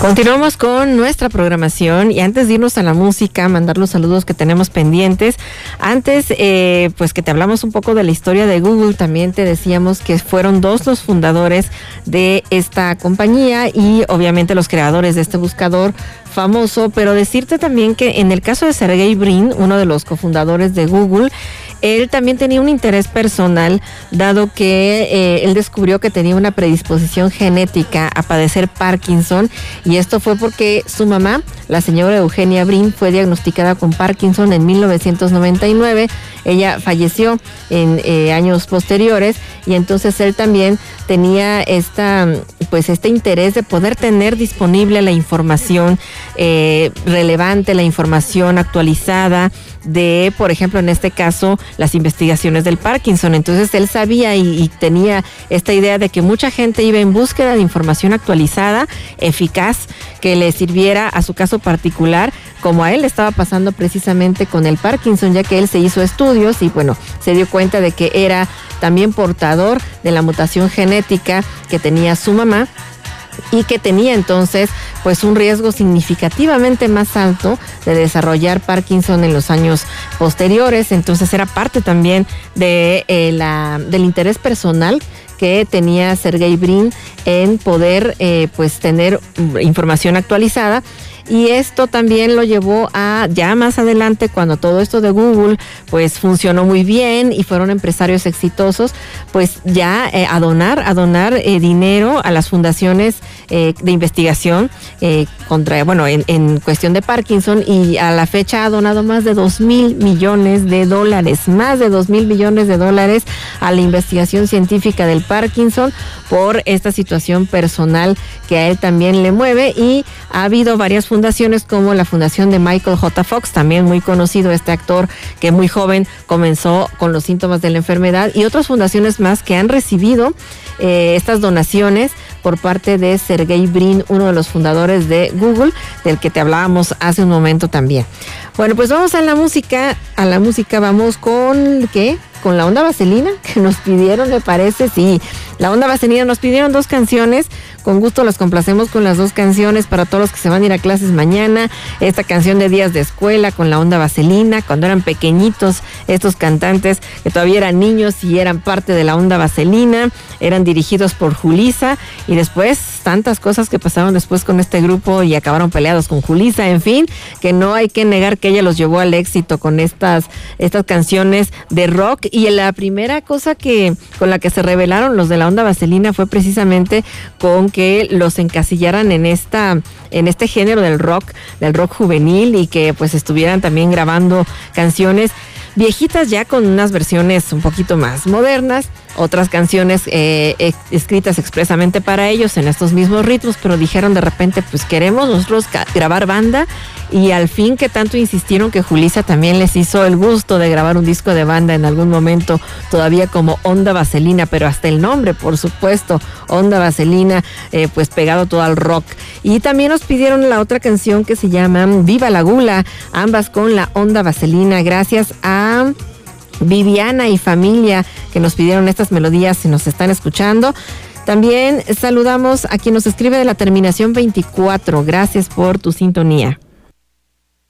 Continuamos con nuestra programación y antes de irnos a la música, mandar los saludos que tenemos pendientes. Antes, pues que te hablamos un poco de la historia de Google, también te decíamos que fueron dos los fundadores de esta compañía y obviamente los creadores de este buscador famoso, pero decirte también que en el caso de Sergey Brin, uno de los cofundadores de Google, él también tenía un interés personal, dado que él descubrió que tenía una predisposición genética a padecer Parkinson, y esto fue porque su mamá, la señora Eugenia Brin, fue diagnosticada con Parkinson en 1999. Ella falleció en años posteriores, y entonces él también tenía este interés de poder tener disponible la información relevante, la información actualizada de, por ejemplo, en este caso, las investigaciones del Parkinson. Entonces él sabía y tenía esta idea de que mucha gente iba en búsqueda de información actualizada, eficaz, que le sirviera a su caso particular, como a él le estaba pasando precisamente con el Parkinson, ya que él se hizo estudios y bueno, se dio cuenta de que era también portador de la mutación genética que tenía su mamá, y que tenía entonces pues un riesgo significativamente más alto de desarrollar Parkinson en los años posteriores. Entonces era parte también de del interés personal que tenía Sergey Brin en poder pues tener información actualizada. Y esto también lo llevó a, ya más adelante, cuando todo esto de Google pues funcionó muy bien y fueron empresarios exitosos, pues ya a donar dinero a las fundaciones de investigación en cuestión de Parkinson, y a la fecha ha donado más de $2,000 millones, más de $2,000 millones a la investigación científica del Parkinson por esta situación personal que a él también le mueve. Y ha habido varias fundaciones como la fundación de Michael J. Fox, también muy conocido este actor que muy joven comenzó con los síntomas de la enfermedad, y otras fundaciones más que han recibido estas donaciones por parte de Sergey Brin, uno de los fundadores de Google, del que te hablábamos hace un momento también. Bueno, pues vamos a la música. Vamos con ¿qué? Con la onda vaselina que nos pidieron, me parece. Sí, la onda vaselina nos pidieron 2 canciones. Con gusto los complacemos con las 2 canciones para todos los que se van a ir a clases mañana. Esta canción de días de escuela con la onda vaselina, cuando eran pequeñitos estos cantantes que todavía eran niños y eran parte de la onda vaselina, eran dirigidos por Julissa, y después tantas cosas que pasaron después con este grupo y acabaron peleados con Julissa. En fin, que no hay que negar que ella los llevó al éxito con estas canciones de rock. Y la primera cosa con la que se rebelaron los de la onda vaselina fue precisamente con que los encasillaran en este género del rock juvenil, y que pues estuvieran también grabando canciones viejitas ya con unas versiones un poquito más modernas, otras canciones escritas expresamente para ellos en estos mismos ritmos, pero dijeron de repente, pues queremos nosotros grabar banda, y al fin que tanto insistieron que Julissa también les hizo el gusto de grabar un disco de banda en algún momento, todavía como Onda Vaselina, pero hasta el nombre, por supuesto, Onda Vaselina, pues pegado todo al rock. Y también nos pidieron la otra canción que se llama Viva la Gula, ambas con la Onda Vaselina, gracias a Viviana y familia que nos pidieron estas melodías y nos están escuchando. También saludamos a quien nos escribe de la terminación 24. Gracias por tu sintonía.